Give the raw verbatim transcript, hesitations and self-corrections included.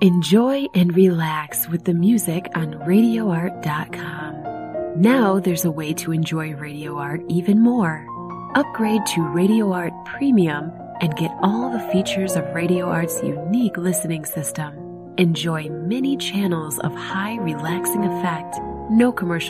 Enjoy and relax with the music on radio art dot com. Now there's a way to enjoy Radio Art even more. Upgrade to Radio Art Premium and get all the features of Radio Art's unique listening system. Enjoy many channels of high relaxing effect, no commercial